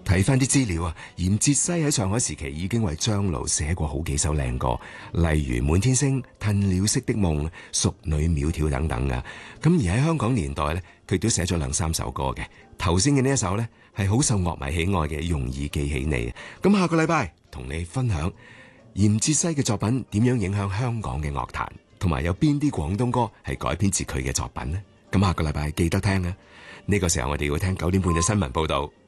睇翻啲資料啊，嚴哲西喺上海時期已經為張盧寫過好幾首靚歌，例如《滿天星》、《褪了色的夢》、《淑女苗條》等等噶。咁而喺香港年代咧，佢都寫咗兩三首歌嘅。頭先嘅呢一首咧，係好受樂迷喜愛嘅《容易記起你》。咁下個禮拜同你分享嚴哲西嘅作品點樣影響香港嘅樂壇，同埋有邊啲廣東歌係改編自佢嘅作品呢？咁下個禮拜記得聽啊！呢個時候我哋要聽9點半嘅新聞報道。